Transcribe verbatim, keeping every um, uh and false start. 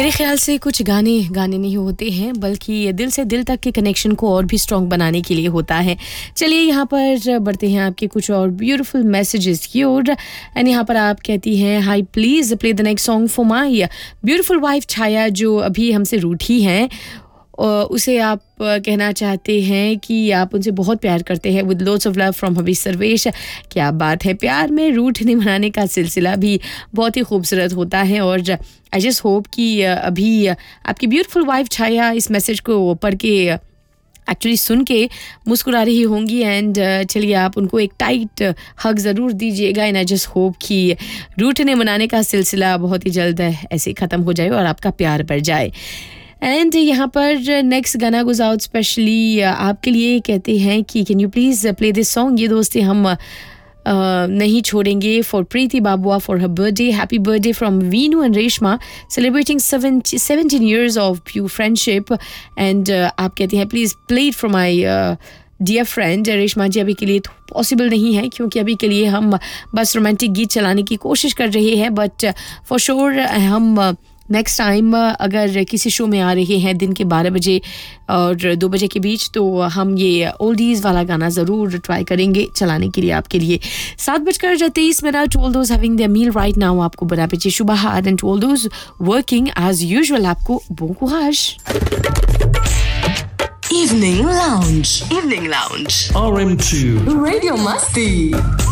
मेरे ख्याल से कुछ गाने गाने नहीं होते हैं बल्कि दिल से दिल तक के कनेक्शन को और भी स्ट्रॉन्ग बनाने के लिए होता है। चलिए यहाँ पर बढ़ते हैं आपके कुछ और ब्यूटीफुल मैसेजेस की ओर। एंड यहाँ पर आप कहती हैं हाय please play the next song for my beautiful wife छाया जो अभी हमसे रूठी हैं। उसे आप कहना चाहते हैं कि आप उनसे बहुत प्यार करते हैं with lots of love from हबी सर्वेश। क्या बात है, प्यार में रूठने मनाने का सिलसिला भी बहुत ही खूबसूरत होता है और आई जस्ट होप कि अभी आपकी ब्यूटीफुल वाइफ छाया इस मैसेज को पढ़ के एक्चुअली सुन के मुस्कुरा रही होंगी। एंड चलिए आप उनको एक टाइट हग ज़रूर दीजिएगा। एंड आई जस्ट होप कि रूठने मनाने का सिलसिला बहुत ही जल्द ऐसे ख़त्म हो जाए और आपका प्यार बढ़ जाए। एंड यहाँ पर नेक्स्ट गाना गोज़ आउट स्पेशली आपके लिए। कहते हैं कि can you please play this song, ये दोस्ती हम uh, नहीं छोड़ेंगे, फॉर प्रीति बाबुआ for her birthday. Happy birthday from Veenu and Reshma celebrating seventeen years of pure friendship. And आप कहते हैं please play it for my dear friend Reshma जी। अभी के लिए पॉसिबल नहीं है क्योंकि अभी के लिए हम बस रोमांटिक गीत चलाने की कोशिश कर रहे हैं, बट फॉर श्योर हम नेक्स्ट टाइम अगर किसी शो में आ रहे हैं दिन के बारह बजे और दो बजे के बीच तो हम ये ओल्डीज़ वाला गाना ज़रूर ट्राई करेंगे चलाने के लिए आपके लिए। सात बजकर तेईस minute. All those having their meal right now आपको बना पे शुभ and all those working as usual आपको bon courage। Evening Lounge. Evening Lounge. R M two. Radio Masti.